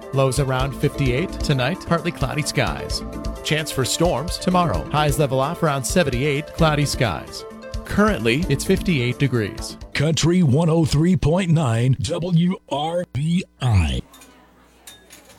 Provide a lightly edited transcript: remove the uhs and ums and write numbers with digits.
Lows around 58. Tonight, partly cloudy skies. Chance for storms tomorrow. Highs level off around 78. Cloudy skies. Currently, it's 58 degrees. Country 103.9 WRBI.